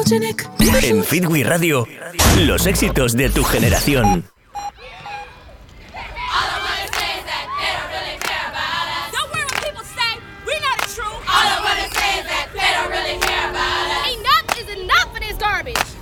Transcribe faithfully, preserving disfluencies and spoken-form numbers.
En Fitwi Radio, los éxitos de tu generación. Enough is enough of this garbage.